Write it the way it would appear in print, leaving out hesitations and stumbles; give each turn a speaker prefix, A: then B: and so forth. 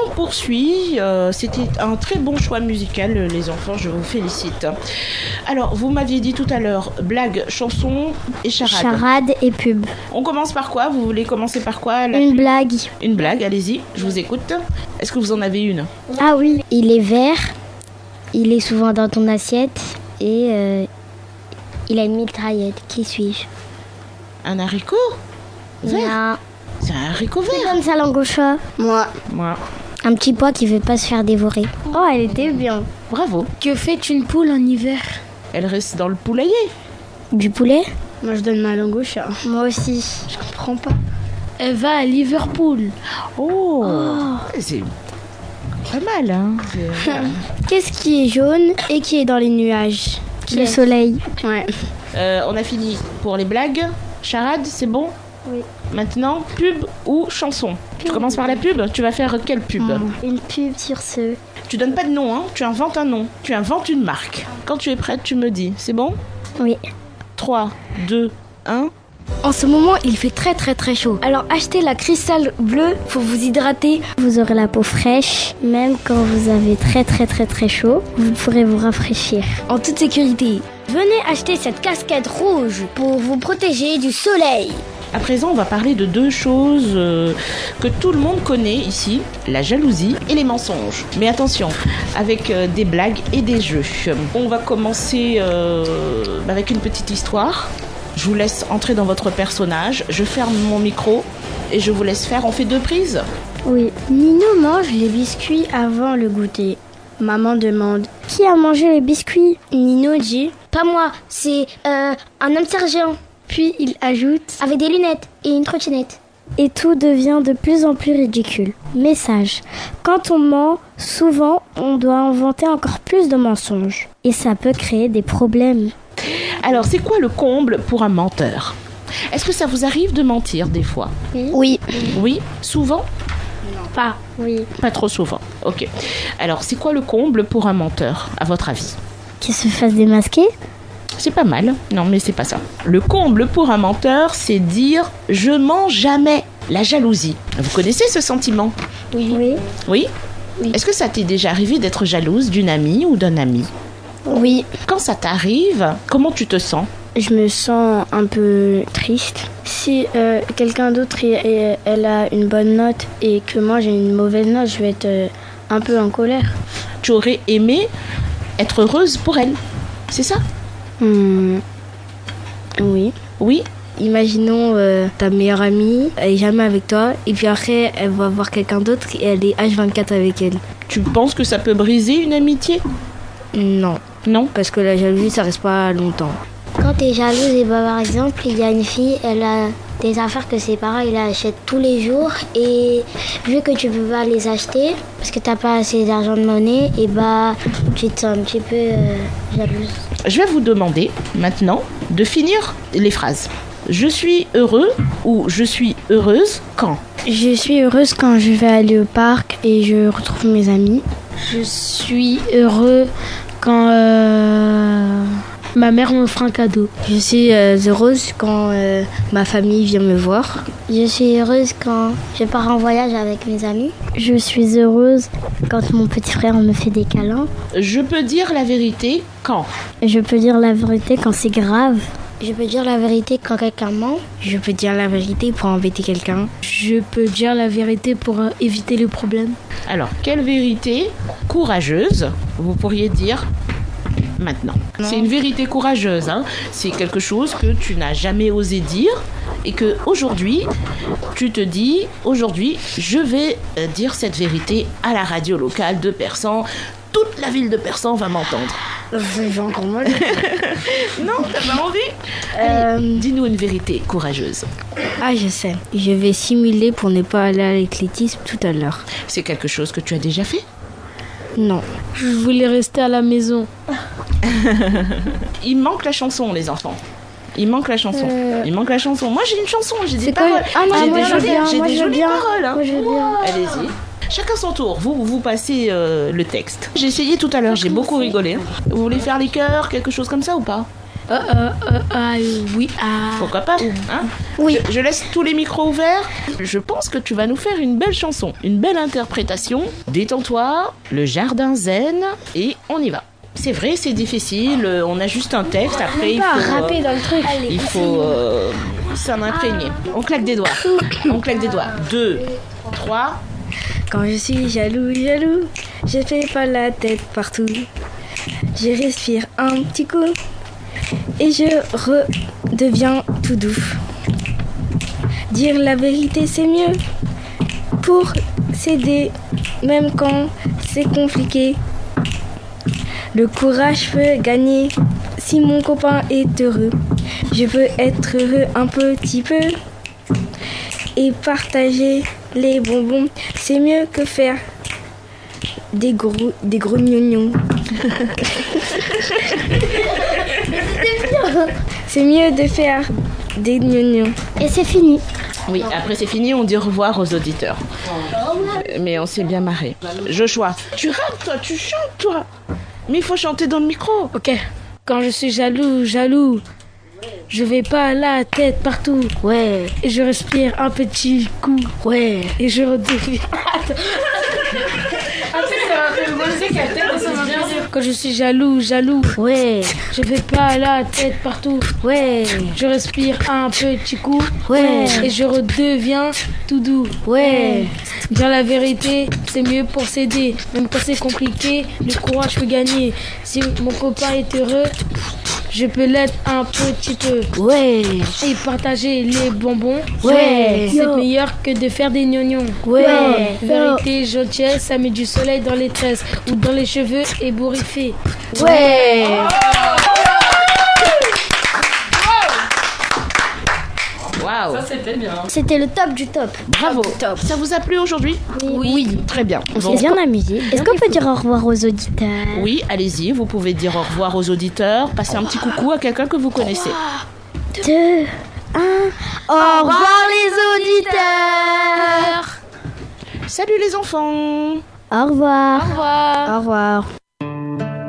A: poursuit. C'était un très bon choix musical, les enfants, je vous félicite. Alors, vous m'aviez dit tout à l'heure, blague, chanson et charade.
B: Charade et pub.
A: On commence par quoi? Vous voulez commencer par quoi?
B: Une blague.
A: Une blague, allez-y, je vous écoute. Est-ce que vous en avez une?
B: Ah oui, il est vert, il est souvent dans ton assiette et il a une mitraillette. Qui suis-je?
A: Un haricot vert?
B: Non.
A: C'est un haricot
B: Qui
A: vert.
B: donne sa langue au chat? Moi. Un petit pois qui veut pas se faire dévorer. Oh, elle était bien.
A: Bravo.
C: Que fait une poule en hiver?
A: Elle reste dans le poulailler.
B: Du poulet?
C: Moi, je donne ma langue au chat.
B: Moi aussi.
C: Je comprends pas. Elle va à Liverpool.
A: Oh. C'est pas mal, hein.
C: Qu'est-ce qui est jaune et qui est dans les nuages?
B: Le soleil.
C: Ouais.
A: On a fini pour les blagues. Charade, c'est bon?
B: Oui.
A: Maintenant, pub ou chanson? Tu commences par la pub? Tu vas faire quelle pub?
B: Une pub sur ce.
A: Tu donnes pas de nom, hein? Tu inventes un nom. Tu inventes une marque. Quand tu es prête, tu me dis. C'est bon?
B: Oui.
A: 3, 2, 1.
C: En ce moment, il fait très très très chaud. Alors achetez la cristal bleue pour vous hydrater.
B: Vous aurez la peau fraîche, même quand vous avez très très très très chaud, vous pourrez vous rafraîchir.
C: En toute sécurité. Venez acheter cette casquette rouge pour vous protéger du soleil.
A: À présent, on va parler de deux choses que tout le monde connaît ici, la jalousie et les mensonges. Mais attention, avec des blagues et des jeux. On va commencer avec une petite histoire. Je vous laisse entrer dans votre personnage. Je ferme mon micro et je vous laisse faire. On fait 2 prises?
B: Oui.
C: Nino mange les biscuits avant le goûter. Maman demande:
B: Qui a mangé les biscuits?
C: Nino dit:
B: Pas moi, c'est un hamster géant.
C: Puis il ajoute:
B: Avec des lunettes et une trottinette. Et tout devient de plus en plus ridicule. Message. Quand on ment, souvent, on doit inventer encore plus de mensonges. Et ça peut créer des problèmes.
A: Alors, c'est quoi le comble pour un menteur? Est-ce que ça vous arrive de mentir des fois?
B: Oui.
A: Oui? Souvent?
B: Pas. Oui.
A: Pas trop souvent. Ok. Alors, c'est quoi le comble pour un menteur, à votre avis?
B: Qu'il se fasse démasquer?
A: C'est pas mal. Non, mais c'est pas ça. Le comble pour un menteur, c'est dire « je mens jamais ». La jalousie. Vous connaissez ce sentiment?
B: Oui.
A: Oui?
B: Oui.
A: Est-ce que ça t'est déjà arrivé d'être jalouse d'une amie ou d'un ami?
B: Oui.
A: Quand ça t'arrive, comment tu te sens?
C: Je me sens un peu triste. Si quelqu'un d'autre elle a une bonne note et que moi j'ai une mauvaise note, je vais être un peu en colère.
A: Tu aurais aimé être heureuse pour elle, c'est ça?
C: Oui.
A: Oui?
C: Imaginons ta meilleure amie, elle est jamais avec toi et puis après elle va voir quelqu'un d'autre et elle est H24 avec elle.
A: Tu penses que ça peut briser une amitié?
C: Non.
A: Non?
C: Parce que la jalousie ça reste pas longtemps.
B: Quand t'es jalouse, et bah, par exemple, il y a une fille, elle a des affaires que ses parents ils achètent tous les jours et vu que tu peux pas les acheter parce que t'as pas assez d'argent de monnaie, et bah tu te sens un petit peu jalouse.
A: Je vais vous demander maintenant de finir les phrases. Je suis heureux ou je suis heureuse quand?
C: Je suis heureuse quand je vais aller au parc et je retrouve mes amis. Je suis heureux quand ma mère me fera un cadeau. Je suis heureuse quand ma famille vient me voir.
B: Je suis heureuse quand je pars en voyage avec mes amis. Je suis heureuse quand mon petit frère me fait des câlins.
A: Je peux dire la vérité quand?
B: Je peux dire la vérité quand c'est grave. Je peux dire la vérité quand quelqu'un ment.
C: Je peux dire la vérité pour embêter quelqu'un. Je peux dire la vérité pour éviter le problème.
A: Alors, quelle vérité courageuse vous pourriez dire maintenant? C'est une vérité courageuse, hein. C'est quelque chose que tu n'as jamais osé dire et que aujourd'hui, tu te dis, aujourd'hui, je vais dire cette vérité à la radio locale de Persan. Toute la ville de Persan va m'entendre.
C: J'ai encore mal.
A: Non, t'as pas envie? Dis-nous une vérité courageuse.
C: Ah, je sais. Je vais simuler pour ne pas aller à l'athlétisme tout à l'heure.
A: C'est quelque chose que tu as déjà fait?
C: Non. Je voulais rester à la maison.
A: Il manque la chanson, les enfants. Il manque la chanson. Il manque la chanson. Moi, j'ai une chanson, j'ai des paroles. J'ai des jolies paroles. Hein.
B: Moi, je veux bien.
A: Allez-y. Chacun son tour. Vous passez le texte. J'ai essayé tout à l'heure, j'ai beaucoup rigolé. Vous voulez faire les chœurs, quelque chose comme ça ou pas?
C: Oui.
A: Pourquoi pas hein?
B: Oui.
A: Je laisse tous les micros ouverts. Je pense que tu vas nous faire une belle chanson, une belle interprétation. Détends-toi, le jardin zen, et on y va. C'est vrai, c'est difficile, on a juste un texte, après il faut...
C: Rapper dans le truc.
A: Il faut s'en imprégner. On claque des doigts. On claque des doigts. 2, 3.
C: Quand je suis jaloux, je fais pas la tête partout. Je respire un petit coup et je redeviens tout doux. Dire la vérité, c'est mieux pour s'aider, même quand c'est compliqué. Le courage peut gagner si mon copain est heureux. Je peux être heureux un petit peu et partager les bonbons. C'est mieux que faire des gros gnognons. C'est mieux de faire des gnognons.
B: Et c'est fini.
A: Oui, après c'est fini, on dit au revoir aux auditeurs. Mais on s'est bien marré. Joshua, tu rappes toi, tu chantes toi. Mais il faut chanter dans le micro.
C: Ok. Quand je suis jaloux, je vais pas la tête partout. Ouais. Et je respire un petit coup. Ouais. Et je redeviens. Quand je suis jaloux, ouais. Je vais pas la tête partout. Ouais. Je respire un petit coup. Ouais. Et je redeviens tout doux. Ouais. Dire la vérité, c'est mieux pour s'aider. Même quand c'est compliqué, le courage peut gagner. Si mon copain est heureux, je peux l'être un petit peu. Ouais. Et partager les bonbons. Ouais. C'est meilleur que de faire des gnognons. Ouais. Vérité, gentillesse, ça met du soleil dans les tresses ou dans les cheveux ébouriffés. Ouais.
A: Waouh.
D: Ça c'était bien.
B: C'était le top du top.
A: Bravo. Ça vous a plu aujourd'hui? Oui. Très bien.
B: On s'est bien amusé. Est-ce qu'on peut dire au revoir aux auditeurs?
A: Oui, allez-y, vous pouvez dire au revoir aux auditeurs, passer un petit coucou à quelqu'un que vous connaissez.
B: 2, 1. Au revoir les auditeurs.
A: Salut les enfants.
B: Au revoir.
C: Au revoir.
B: Au revoir.